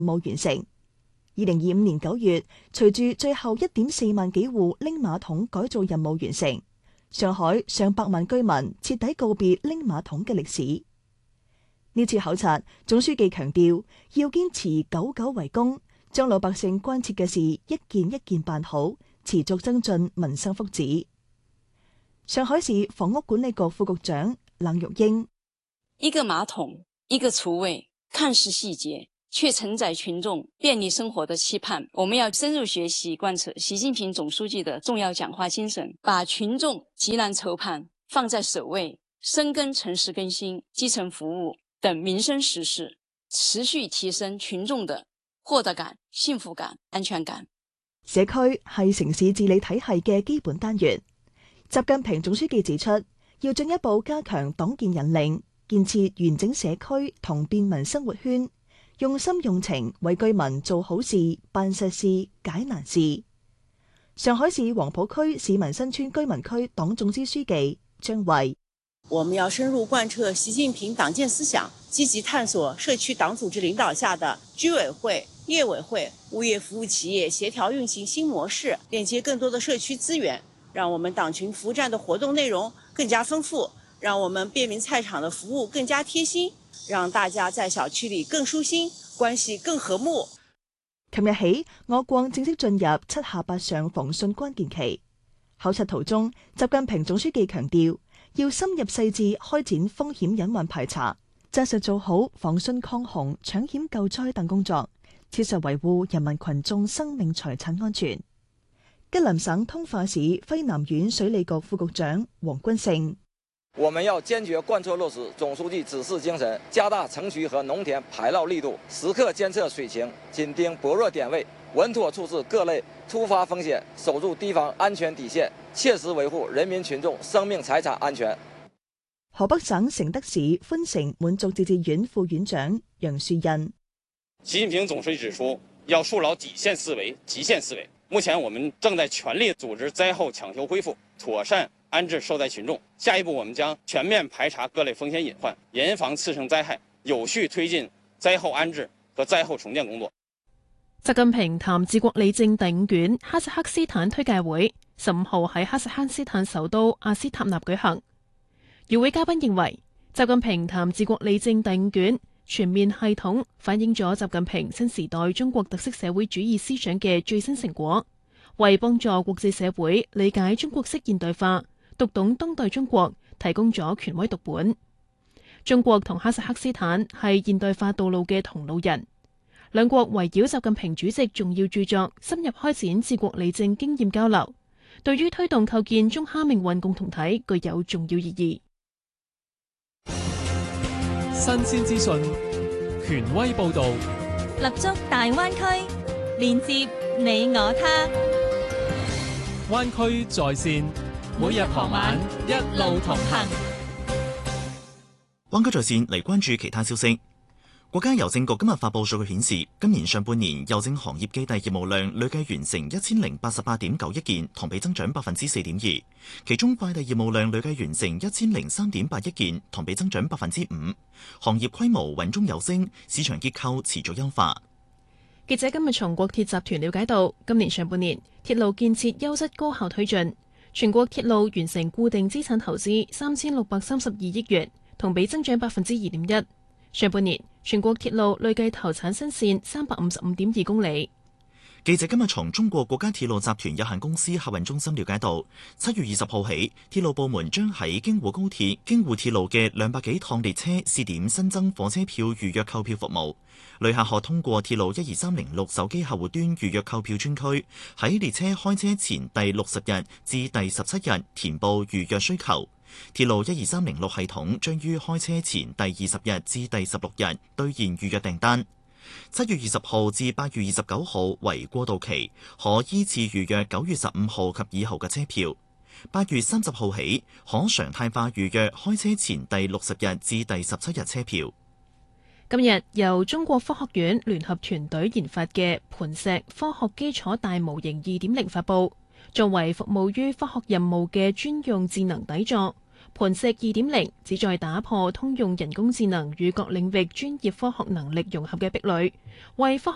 務完成。2025年9月，隨住最後1.4萬幾戶拎馬桶改造任務完成，上海上百萬居民徹底告別拎馬桶嘅歷史。呢次考察，總書記強調要堅持久久為功，將老百姓關切嘅事一件一件辦好，持續增進民生福祉。上海市房屋管理局副局長冷玉英： 一個馬桶，一個廚衛，看似細節，卻承載群眾便利生活的期盼。我們要深入學習貫徹習近平總書記的重要講話精神，把群眾急難愁盼放在首位，深耕城市更新、基層服務等民生實事，持續提升群眾的獲得感、幸福感、安全感。 社區係城市治理體系嘅基本單元。習近平總書記指出，要進一步加強黨建引領，建設完整社區同便民生活圈，用心用情為居民做好事、辦實事、解難事。上海市黃浦區市民新村居民區黨總支書記張衛： 我們要深入貫徹習近平黨建思想，積極探索社區黨組織領導下的居委會、業委會、物業服務企業協調運行新模式，鏈接更多的社區資源，讓我們黨群服務站的活動內容更加豐富，讓我們便民菜場的服務更加貼心，讓大家在小區裏更舒心，關係更和睦。 琴日起，我國正式進入7下8上防汛關鍵期。考察途中，習近平總書記強調，要深入細緻開展風險隱患排查，紮實做好防汛抗洪、搶險救災等工作，切實維護人民群眾生命財產安全。吉林省通化市輝南縣水利局副局長黃君勝： 我們要堅決貫徹落實總書記指示精神，加大城區和農田排澇力度，時刻監測水情，緊盯薄弱點位，穩妥處置各類突發風險，守住地方安全底線，切實維護人民群眾生命財產安全。 河北省承德市寬城滿族自治縣副縣長楊樹印： 習近平總書記指出，要樹牢底線思維、極限思維。目前我們正在全力組織災後搶修恢復，妥善安置受災群眾。下一步，我們將全面排查各類風險隱患，嚴防次生災害，有序推進災後安置和災後重建工作。 習近平談治國理政第5卷哈薩克斯坦推介會15號喺哈薩克斯坦首都阿斯塔納舉行。與會嘉賓認為，習近平談治國理政第5卷全面系統反映咗習近平新時代中國特色社會主義思想嘅最新成果，為幫助國際社會理解中國式現代化、讀懂當代中國提供咗權威讀本。中國同哈薩克斯坦係現代化道路嘅同路人，兩國圍繞習近平主席重要著作深入開展治國理政經驗交流，對於推動構建中哈命運共同體具有重要意義。 新鮮資訊，權威報導， 立足大灣區，連接你我他。 灣區在線，每日傍晚一路同行。 灣區在線嚟關注其他消息。國家郵政局今日發布數據顯示，今年上半年郵政行業寄遞業務量累計完成1088.9億件，同比增長4.2%。其中快遞業務量累計完成1003.8億件，同比增長5%。行業規模穩中有升，市場結構持續優化。 記者今日從國鐵集團了解到，今年上半年鐵路建設優質高效推進，全國鐵路完成固定資產投資3632億元，同比增長2.1%。上半年全國鐵路累計投產新線355.2公里。 記者今日從中國國家鐵路集團有限公司客運中心了解到，7月20號起，鐵路部門將喺京滬高鐵、京滬鐵路嘅200幾趟列車試點新增火車票預約購票服務。旅客可通過鐵路12306手機客戶端預約購票專區，喺列車開車前第60日至第17日填報預約需求。鐵路12306系統將於開車前第20日至第16日兌現預約訂單。7月20號至8月29號為過渡期，可依次預約9月15號及以後嘅車票。8月30號起，可常態化預約開車前第60日至第17日車票。 今日由中國科學院聯合團隊研發嘅磐石科學基礎大模型2.0發佈，作為服務於科學任務嘅專用智能底座。磐石2.0旨在打破通用人工智能與各領域專業科學能力融合嘅壁壘，為科學